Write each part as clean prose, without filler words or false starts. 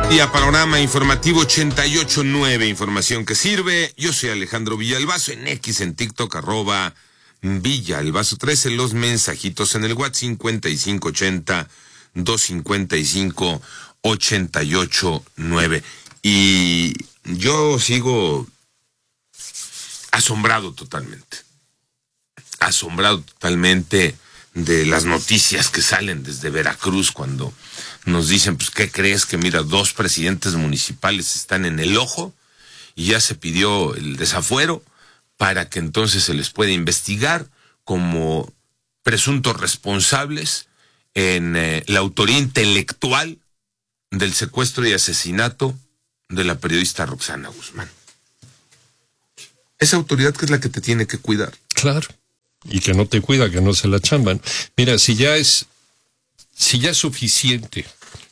Día Panorama Informativo 88.9, información que sirve. Yo soy Alejandro Villalbazo, en X, en TikTok, @Villalbazo13, los mensajitos en el WhatsApp 5580-255-88.9. Y yo sigo asombrado totalmente de las noticias que salen desde Veracruz cuando nos dicen, pues, ¿qué crees? Que mira, 2 presidentes municipales están en el ojo y ya se pidió el desafuero para que entonces se les pueda investigar como presuntos responsables en la autoría intelectual del secuestro y asesinato de la periodista Roxana Guzmán. Esa autoridad que es la que te tiene que cuidar. Claro. Y que no te cuida, que no se la chamban. Mira, si ya es suficiente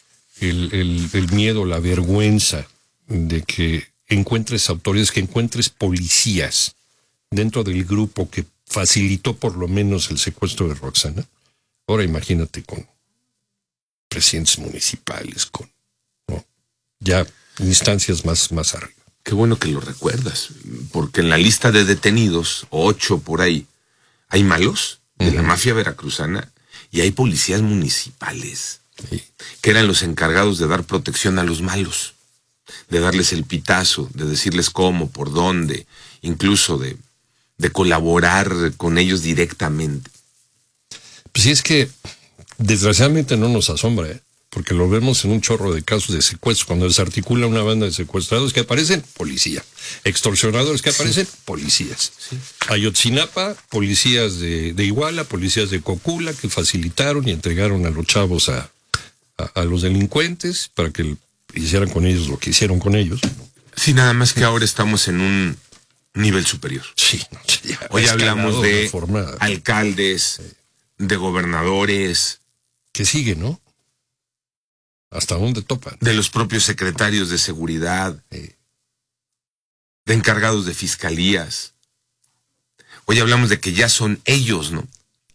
el miedo, la vergüenza de que encuentres autoridades, que encuentres policías dentro del grupo que facilitó por lo menos el secuestro de Roxana, ahora imagínate con presidentes municipales, ¿no? Ya instancias más arriba. Qué bueno que lo recuerdas, porque en la lista de detenidos, 8 por ahí, hay malos de la mafia veracruzana y hay policías municipales que eran los encargados de dar protección a los malos, de darles el pitazo, de decirles cómo, por dónde, incluso de colaborar con ellos directamente. Pues sí, es que desgraciadamente no nos asombra, porque lo vemos en un chorro de casos de secuestro. Cuando se articula una banda de secuestrados que aparecen, policía. Extorsionadores que aparecen, policías. Sí. Ayotzinapa, policías de Iguala, policías de Cocula, que facilitaron y entregaron a los chavos a los delincuentes para que hicieran con ellos lo que hicieron con ellos. Sí, nada más que ahora estamos en un nivel superior. Sí. Hoy hablamos de alcaldes, de gobernadores. Que sigue, ¿no? ¿Hasta dónde topan? De los propios secretarios de seguridad, de encargados de fiscalías. Hoy hablamos de que ya son ellos, ¿no?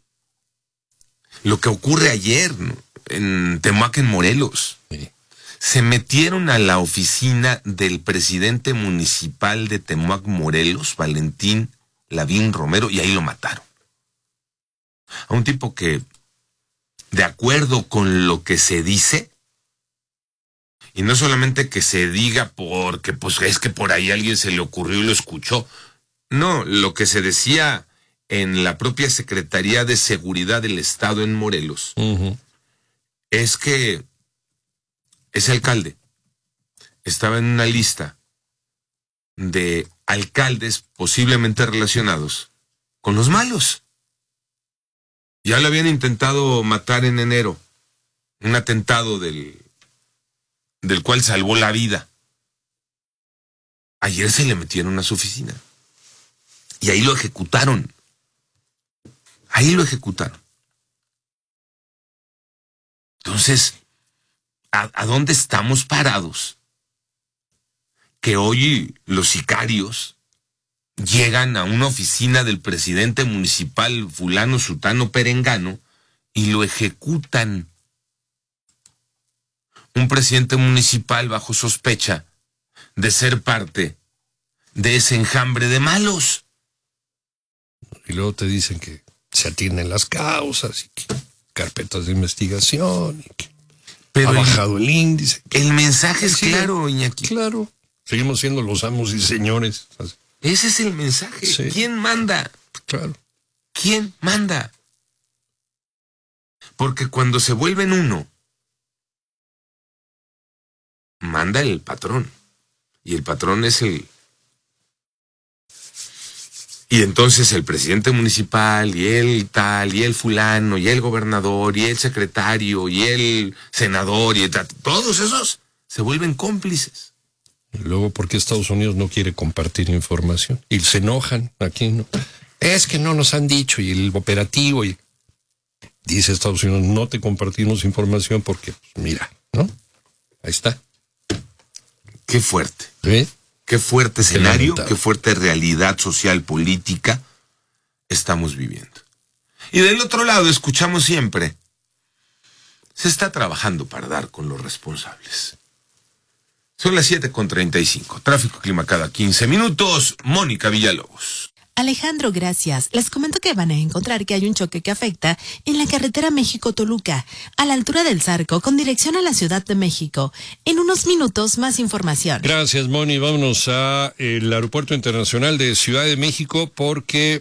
Lo que ocurre ayer, ¿no? En Temac, en Morelos. Sí. Se metieron a la oficina del presidente municipal de Temac, Morelos, Valentín Lavín Romero, y ahí lo mataron. A un tipo que, de acuerdo con lo que se dice, y no solamente que se diga porque pues es que por ahí a alguien se le ocurrió y lo escuchó. No, lo que se decía en la propia Secretaría de Seguridad del Estado en Morelos es que ese alcalde estaba en una lista de alcaldes posiblemente relacionados con los malos. Ya lo habían intentado matar en enero. Un atentado del cual salvó la vida. Ayer se le metieron a su oficina. Y ahí lo ejecutaron. Entonces, ¿a dónde estamos parados? Que hoy los sicarios llegan a una oficina del presidente municipal fulano, sutano, perengano y lo ejecutan. Un presidente municipal bajo sospecha de ser parte de ese enjambre de malos. Y luego te dicen que se atienden las causas y que carpetas de investigación y que ha bajado el índice. El mensaje es claro, Iñaki. Claro. Seguimos siendo los amos y señores. Ese es el mensaje. Sí. ¿Quién manda? Claro. ¿Quién manda? Porque cuando se vuelven uno, manda el patrón. Y el patrón es el... Y entonces el presidente municipal, y el tal, y el fulano, y el gobernador, y el secretario, y el senador, y todos esos se vuelven cómplices. Y luego, ¿por qué Estados Unidos no quiere compartir información? Y se enojan aquí, ¿no? Es que no nos han dicho, y el operativo, y dice Estados Unidos, no te compartimos información porque, pues, mira, ¿no? Ahí está. Qué fuerte. ¿Sí? Qué fuerte escenario, qué fuerte realidad social, política estamos viviendo. Y del otro lado escuchamos siempre, se está trabajando para dar con los responsables. Son las 7:35. Tráfico clima cada 15 minutos. Mónica Villalobos. Alejandro, gracias. Les comento que van a encontrar que hay un choque que afecta en la carretera México-Toluca, a la altura del Zarco, con dirección a la Ciudad de México. En unos minutos, más información. Gracias, Moni. Vámonos a el Aeropuerto Internacional de Ciudad de México porque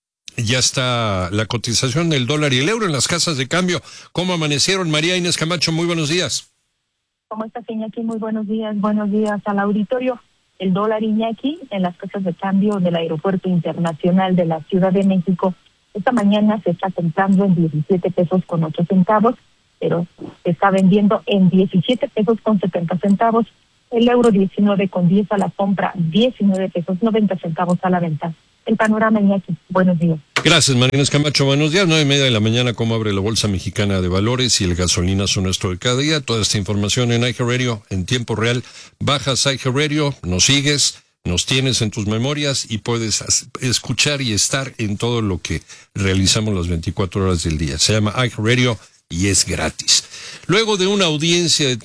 ya está la cotización del dólar y el euro en las casas de cambio. ¿Cómo amanecieron? María Inés Camacho, muy buenos días. ¿Cómo está, Iñaki? Muy buenos días al auditorio. El dólar, Iñaki, en las casas de cambio del Aeropuerto Internacional de la Ciudad de México, esta mañana se está comprando en 17 pesos con 8 centavos, pero se está vendiendo en 17 pesos con 70 centavos. El euro 19,10 a la compra, 19 pesos 90 centavos a la venta. El panorama, Iñaki. Buenos días. Gracias, María Inés Camacho. Buenos días. 9:30 de la mañana, cómo abre la Bolsa Mexicana de Valores y el gasolinazo nuestro de cada día. Toda esta información en iHeartRadio en tiempo real. Bajas iHeartRadio, nos sigues, nos tienes en tus memorias y puedes escuchar y estar en todo lo que realizamos las 24 horas del día. Se llama iHeartRadio y es gratis. Luego de una audiencia de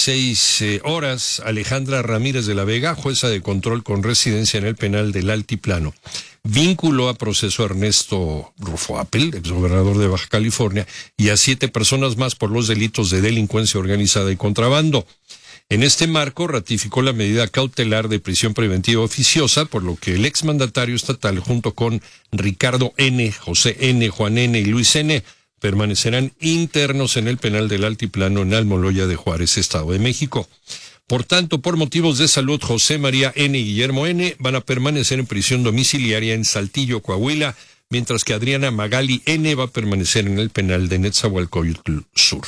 36 horas, Alejandra Ramírez de la Vega, jueza de control con residencia en el penal del Altiplano, vinculó a proceso a Ernesto Rufo Appel, exgobernador de Baja California, y a 7 personas más por los delitos de delincuencia organizada y contrabando. En este marco, ratificó la medida cautelar de prisión preventiva oficiosa, por lo que el exmandatario estatal, junto con Ricardo N., José N., Juan N. y Luis N., permanecerán internos en el penal del Altiplano en Almoloya de Juárez, Estado de México. Por tanto, por motivos de salud, José María N. y Guillermo N. van a permanecer en prisión domiciliaria en Saltillo, Coahuila, mientras que Adriana Magali N. va a permanecer en el penal de Netzahualcóyotl Sur.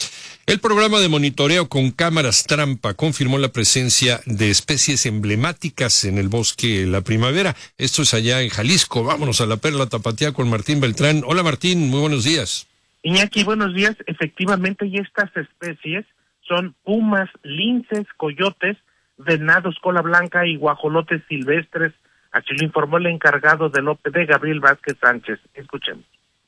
El programa de monitoreo con cámaras trampa confirmó la presencia de especies emblemáticas en el bosque La Primavera. Esto es allá en Jalisco. Vámonos a la Perla Tapatía con Martín Beltrán. Hola, Martín, muy buenos días. Iñaki, buenos días. Efectivamente, y estas especies son pumas, linces, coyotes, venados cola blanca y guajolotes silvestres. Así lo informó el encargado del OPD, Gabriel Vázquez Sánchez. Escuchemos.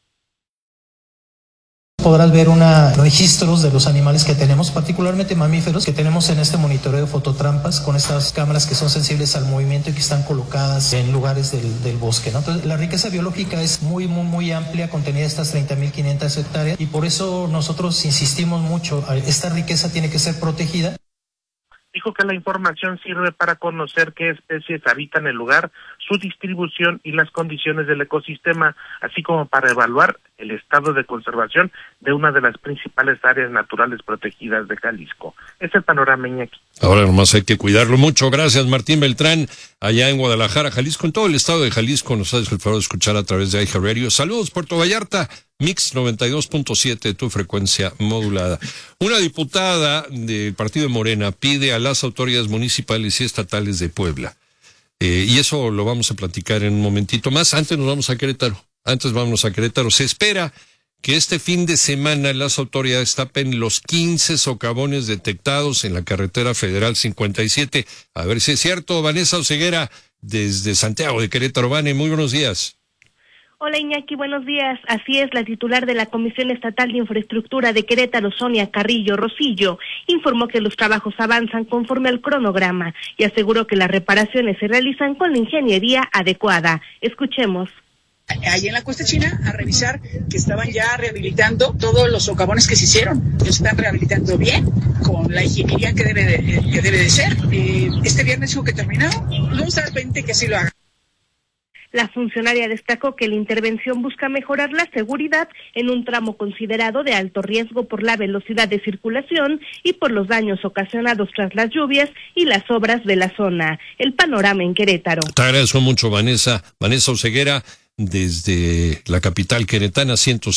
Podrás ver registros de los animales que tenemos, particularmente mamíferos, que tenemos en este monitoreo de fototrampas con estas cámaras que son sensibles al movimiento y que están colocadas en lugares del bosque, ¿no? Entonces, la riqueza biológica es muy amplia, contenida estas 30.500 hectáreas, y por eso nosotros insistimos mucho, esta riqueza tiene que ser protegida. Dijo que la información sirve para conocer qué especies habitan el lugar, su distribución y las condiciones del ecosistema, así como para evaluar el estado de conservación de una de las principales áreas naturales protegidas de Jalisco. Es el panorama, Iñaki. Ahora nomás hay que cuidarlo mucho. Gracias, Martín Beltrán, allá en Guadalajara, Jalisco, en todo el estado de Jalisco. Nos haces el favor de escuchar a través de iHeartRadio. Saludos, Puerto Vallarta, Mix 92.7, tu frecuencia modulada. Una diputada del partido de Morena pide a las autoridades municipales y estatales de Puebla, y eso lo vamos a platicar en un momentito más. Antes vámonos a Querétaro. Se espera que este fin de semana las autoridades tapen los 15 socavones detectados en la carretera federal 57. A ver si es cierto. Vanessa Oseguera, desde Santiago de Querétaro. Vane, muy buenos días. Hola, Iñaki, buenos días. Así es, la titular de la Comisión Estatal de Infraestructura de Querétaro, Sonia Carrillo Rosillo, informó que los trabajos avanzan conforme al cronograma y aseguró que las reparaciones se realizan con la ingeniería adecuada. Escuchemos. Ahí en la Cuesta China a revisar que estaban ya rehabilitando todos los socavones que se hicieron. Los están rehabilitando bien, con la ingeniería que debe de ser. Este viernes dijo que terminaron. No está pendiente que así lo haga. La funcionaria destacó que la intervención busca mejorar la seguridad en un tramo considerado de alto riesgo por la velocidad de circulación y por los daños ocasionados tras las lluvias y las obras de la zona. El panorama en Querétaro. Te agradezco mucho, Vanessa Oseguera, desde la capital queretana,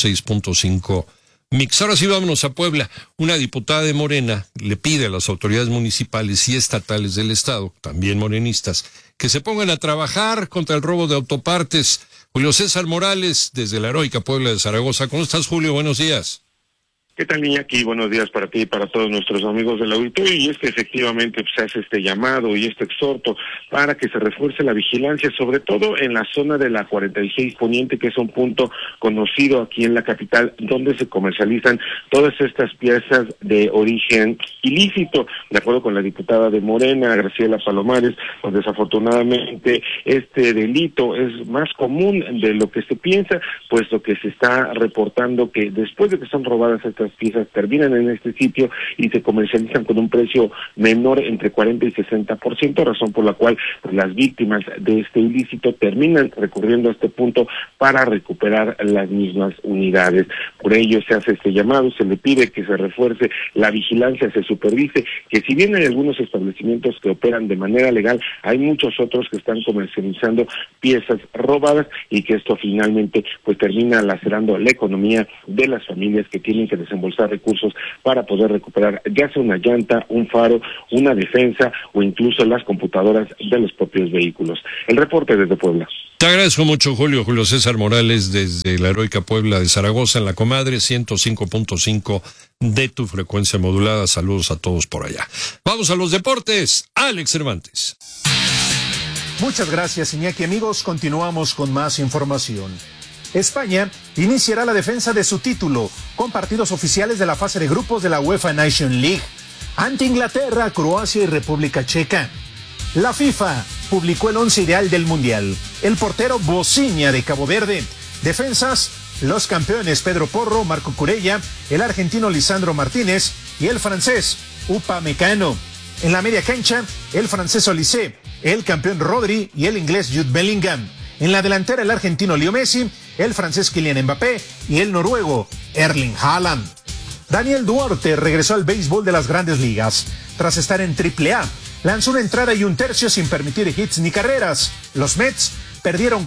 106.5 Mix. Ahora sí, vámonos a Puebla. Una diputada de Morena le pide a las autoridades municipales y estatales del estado, también morenistas, que se pongan a trabajar contra el robo de autopartes. Julio César Morales, desde la heroica Puebla de Zaragoza. ¿Cómo estás, Julio? Buenos días. ¿Qué tal, Iñaki? Buenos días para ti y para todos nuestros amigos del auditorio. Y es que efectivamente se hace este llamado y este exhorto para que se refuerce la vigilancia, sobre todo en la zona de la 46 Poniente, que es un punto conocido aquí en la capital, donde se comercializan todas estas piezas de origen ilícito. De acuerdo con la diputada de Morena, Graciela Palomares, pues desafortunadamente este delito es más común de lo que se piensa, puesto que se está reportando que después de que son robadas estas piezas terminan en este sitio y se comercializan con un precio menor entre 40 y 60%, razón por la cual pues, las víctimas de este ilícito terminan recurriendo a este punto para recuperar las mismas unidades. Por ello se hace este llamado, se le pide que se refuerce la vigilancia, se supervise, que si bien hay algunos establecimientos que operan de manera legal, hay muchos otros que están comercializando piezas robadas y que esto finalmente pues termina lacerando la economía de las familias que tienen que desembolsar recursos para poder recuperar ya sea una llanta, un faro, una defensa o incluso las computadoras de los propios vehículos. El reporte desde Puebla. Te agradezco mucho, Julio César Morales, desde la heroica Puebla de Zaragoza, en la comadre 105.5 de tu frecuencia modulada. Saludos a todos por allá. Vamos a los deportes. Alex Cervantes. Muchas gracias, Iñaki. Amigos, continuamos con más información. España iniciará la defensa de su título con partidos oficiales de la fase de grupos de la UEFA Nation League ante Inglaterra, Croacia y República Checa. La FIFA publicó el 11 ideal del Mundial. El portero Bociña de Cabo Verde. Defensas, los campeones Pedro Porro, Marco Curella, el argentino Lisandro Martínez y el francés Upamecano. En la media cancha, el francés Olise, el campeón Rodri y el inglés Jude Bellingham. En la delantera, el argentino Leo Messi, el francés Kylian Mbappé y el noruego Erling Haaland. Daniel Duarte regresó al béisbol de las Grandes Ligas. Tras estar en AAA, lanzó una entrada y un tercio sin permitir hits ni carreras. Los Mets perdieron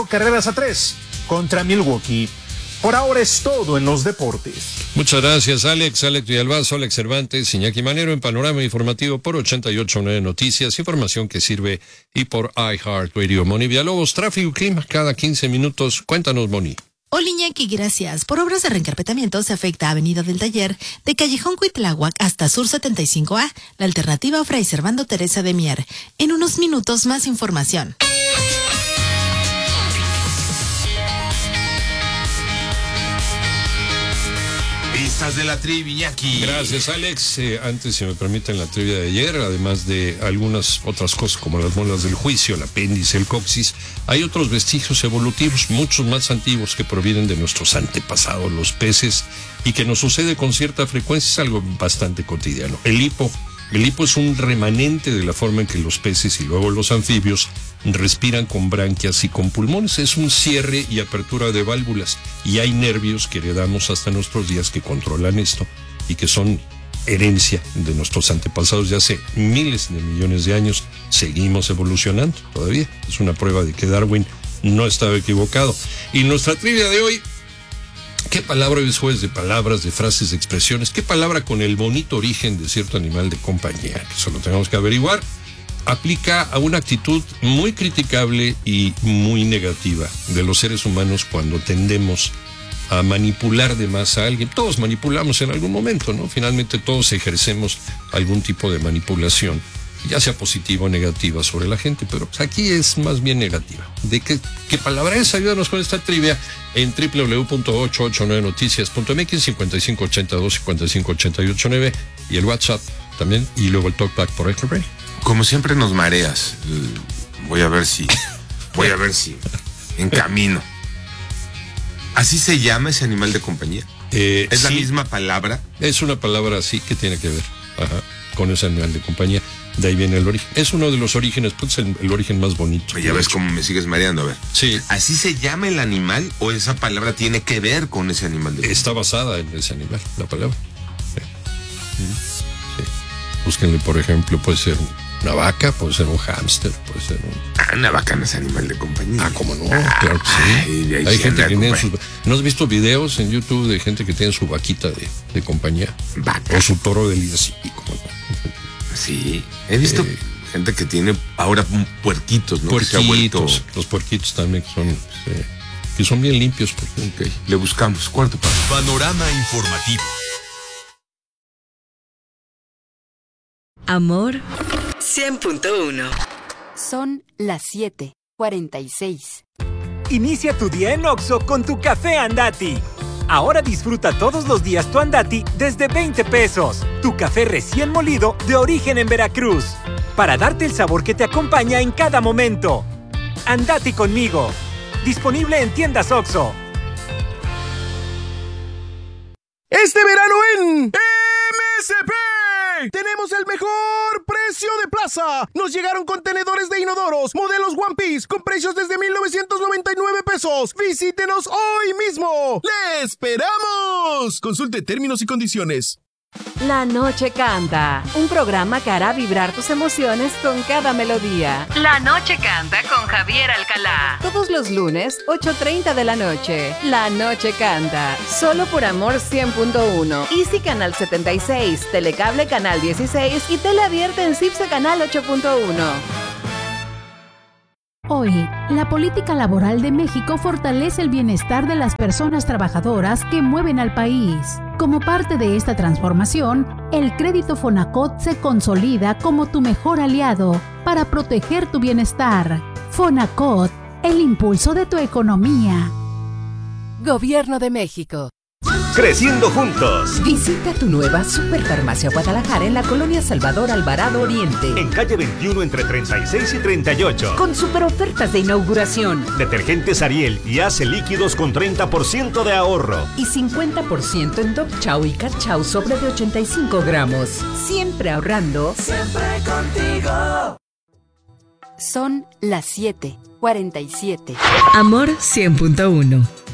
4-3 contra Milwaukee. Por ahora es todo en los deportes. Muchas gracias, Alex Villalbazo, Alex Cervantes, Iñaki Manero en Panorama Informativo por 88.9 Noticias, información que sirve, y por iHeartRadio. Moni Villalobos, tráfico y clima cada 15 minutos. Cuéntanos, Moni. Hola, Iñaki, gracias. Por obras de reencarpetamiento se afecta Avenida del Taller de Callejón Cuitláhuac hasta Sur 75A, la alternativa Fray Servando Teresa de Mier. En unos minutos más información. Pistas de la trivia, Iñaki. Gracias, Alex. Antes, si me permiten, la trivia de ayer, además de algunas otras cosas como las muelas del juicio, el apéndice, el coxis, hay otros vestigios evolutivos, muchos más antiguos, que provienen de nuestros antepasados, los peces, y que nos sucede con cierta frecuencia. Es algo bastante cotidiano. El hipo es un remanente de la forma en que los peces y luego los anfibios respiran con branquias y con pulmones. Es un cierre y apertura de válvulas, y hay nervios que heredamos hasta nuestros días que controlan esto y que son herencia de nuestros antepasados de hace miles de millones de años. Seguimos evolucionando todavía. Es una prueba de que Darwin no estaba equivocado. Y nuestra trivia de hoy: ¿qué palabra es juez de palabras, de frases, de expresiones? ¿Qué palabra con el bonito origen de cierto animal de compañía, que eso lo tenemos que averiguar, aplica a una actitud muy criticable y muy negativa de los seres humanos cuando tendemos a manipular de más a alguien? Todos manipulamos en algún momento, ¿no? Finalmente todos ejercemos algún tipo de manipulación, ya sea positiva o negativa, sobre la gente, pero aquí es más bien negativa. ¿De qué palabra es? Ayúdanos con esta trivia en www.889noticias.mx, 5582-558889, y el WhatsApp también, y luego el talkback por Extra Break. Como siempre nos mareas. Voy a ver si en camino. ¿Así se llama ese animal de compañía? ¿Es la misma palabra? Es una palabra así que tiene que ver con ese animal de compañía. De ahí viene el origen. Es uno de los orígenes, pues el origen más bonito. Ya ves cómo me sigues mareando, a ver. Sí. ¿Así se llama el animal o esa palabra tiene que ver con ese animal de compañía? Está basada en ese animal, la palabra. Sí. Búsquenle, por ejemplo, puede ser una vaca, puede ser un hámster, puede ser una vaca no es animal de compañía. ¿Cómo no? Claro que sí. Hay gente que tiene sus... ¿No has visto videos en YouTube de gente que tiene su vaquita de compañía? Vaca. O su toro de lidia, sí, ¿cómo no? Sí, he visto gente que tiene ahora puerquitos, ¿no? Puerquitos, los puerquitos también que son bien limpios. Okay. Le buscamos. Cuarto para. Panorama informativo. Amor 100.1. Son las 7:46. Inicia tu día en Oxxo con tu café Andati. Ahora disfruta todos los días tu Andati desde 20 pesos. Tu café recién molido de origen en Veracruz. Para darte el sabor que te acompaña en cada momento. Andati conmigo. Disponible en tiendas Oxxo. Este verano en MSP tenemos el mejor precio de plaza. Nos llegaron contenedores de inodoros, modelos One Piece, con precios desde 1,999 pesos. Visítenos hoy mismo. ¡Le esperamos! Consulte términos y condiciones. La Noche Canta, un programa que hará vibrar tus emociones con cada melodía. La Noche Canta con Javier Alcalá. Todos los lunes, 8:30 de la noche. La Noche Canta, solo por Amor 100.1. Easy Canal 76, Telecable Canal 16 y Tele Abierta en CIPSE Canal 8.1. Hoy, la política laboral de México fortalece el bienestar de las personas trabajadoras que mueven al país. Como parte de esta transformación, el crédito Fonacot se consolida como tu mejor aliado para proteger tu bienestar. Fonacot, el impulso de tu economía. Gobierno de México. Creciendo juntos. Visita tu nueva Superfarmacia Guadalajara en la colonia Salvador Alvarado Oriente. En calle 21 entre 36 y 38. Con super ofertas de inauguración. Detergentes Ariel y Ace líquidos con 30% de ahorro. Y 50% en Dog Chow y Cat Chow sobre de 85 gramos. Siempre ahorrando. Siempre contigo. Son las 7:47. Amor 100.1.